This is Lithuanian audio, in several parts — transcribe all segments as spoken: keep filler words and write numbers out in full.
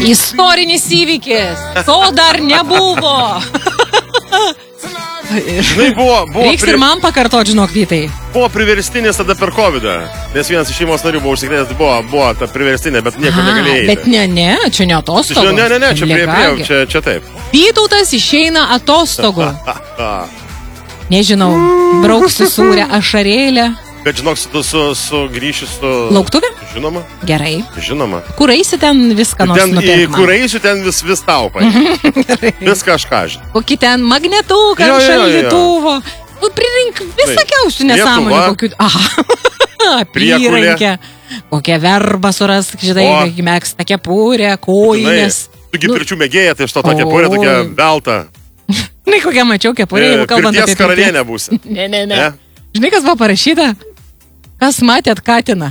Istorinis įvykis. To dar nebuvo. Žinai, buvo... buvo Reiks ir man pakartot, žinok, Vytai. Buvo priverstinis tada per kovidą, nes vienas iš šeimos narių buvo užsikrėtęs, buvo, buvo ta priverstinė, bet nieko negalėjai. Bet ne, ne, čia ne atostogų. Ne, ne, ne, čia prie, prie, čia, čia taip. Vytautas išeina atostogų. Nežinau, brauksiu sūrę ašarėlę. Bet žinok, su, su, su grįšiu su... Lauktuvė? Žinoma. Gerai. Žinoma. Kur eisi ten viską nors nupirkti? Kur eisiu ten vis, vis tau paė. Viską aš ką žinau. Kokį ten magnetuką, šaldytuvo. Nu, prirink visokiausių nesąmonių. Kokių... Aha. Apyrankę. Kokią verbą surask, žinai, mėgsta kepurę, kojinės. Tu gi pirčių mėgėja, tai iš to tokia kepurė, tokia velta. Žinai, kokią mačiau kepurę, jeigu kalbant apie pirties karalienę būsi. Ne, ne, ne. Žinai, kas buvo parašyta? Kas matėt katiną?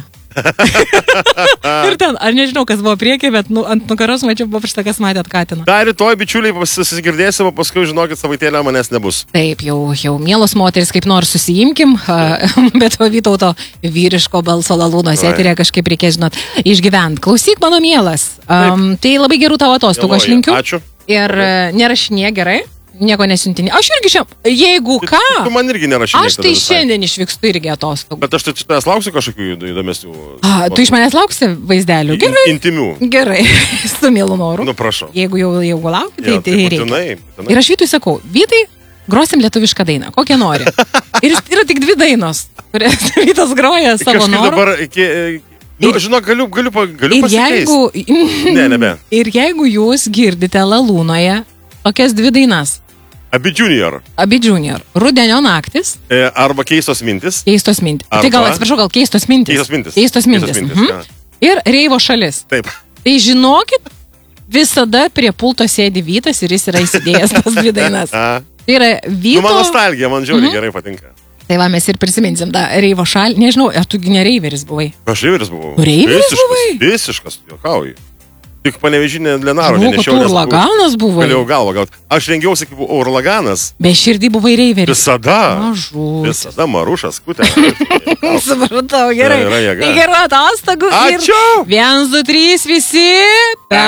Ir ten, ar nežinau, kas buvo priekį, bet nu, ant nugaros mačiau buvo priešta, kas matėt katiną. Dar rytoj, bičiuliai, susigirdėsim, o paskui, žinokit, savaitėlę manęs nebus. Taip, jau, jau mielos moteris, kaip nors susiimkim, bet o Vytauto vyriško balso lalūnos eterė kažkaip reikia, žinot, išgyvent. Klausyk, mano mielas, um, tai labai gerų tavo atostogų, aš linkiu. Ačiū. Ir nerašinė gerai. Nieko nesiuntinė. Aš irgi šiandien, jeigu ką, tu man irgi nerašinė. Aš tai šiandien išvykstu irgi atostogų. Bet aš tai tavęs lauksiu kažkokių įdomesnių. A, tu iš manęs lauksi vaizdelių? Gerai. Intimių. Gerai, su mielu noru. Nu, prašau. Jeigu jau, jau lauki, tai, ja, tai reikia. Būtinai, būtinai. Ir aš Vytui sakau, Vytai, grosim lietuvišką dainą, kokią nori. Ir yra tik dvi dainos, kurias Vytas groja savo Kažkaip noru. Dabar, iki, nu, ir, žinok, galiu, galiu, galiu pasikeisti. Jeigu, ne, nebe. Ir jeigu jūs girdite Lalūnoje tokias dvi dainas, Abi Junior. Abi Junior. Rudenio naktis. E, arba keistos mintis. Keistos mintis. Arba... Tai gal, atsiprašau, gal keistos mintis. Keistos mintis. Keistos mintis. Keistos mintis mhm. Ir Reivo šalis. Taip. Tai žinokit, visada prie pulto sėdi Vytas ir jis yra įsidėjęs tas dvi dainas. Tai yra Vyto... Nu, man nostalgija, man žiauriai mhm. gerai patinka. Tai va, mes ir prisiminsim tą Reivo šalį. Nežinau, ar tu ne Reiveris buvai? Aš Reiveris buvau. Reiveris visiškas, buvai? Visiškas, juokauju. Tik Panevežinė Lenaro nenešiau. Žinau, kad tu urlaganas buvai. Galėjau galvą gauti. Aš rengiausi kaip urlaganas. Be širdį buvai Reiveris. Visada. Mažut. Visada Marušas, kutė. Supratau, gerai. Tai gerų atostogų. Ačiū. Vienas, du, trys, visi.